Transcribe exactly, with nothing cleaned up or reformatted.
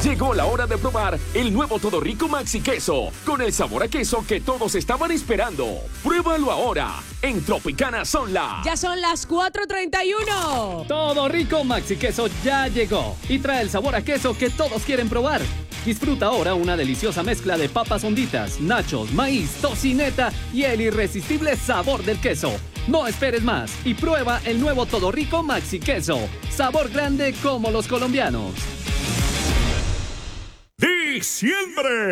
Llegó la hora de probar el nuevo Todo Rico Maxi Queso, con el sabor a queso que todos estaban esperando. Pruébalo ahora, en Tropicana Sonla. Ya son las cuatro treinta y uno. Todo Rico Maxi Queso ya llegó y trae el sabor a queso que todos quieren probar. Disfruta ahora una deliciosa mezcla de papas honditas, nachos, maíz, tocineta y el irresistible sabor del queso. No esperes más y prueba el nuevo Todo Rico Maxi Queso. Sabor grande como los colombianos. ¡Diciembre!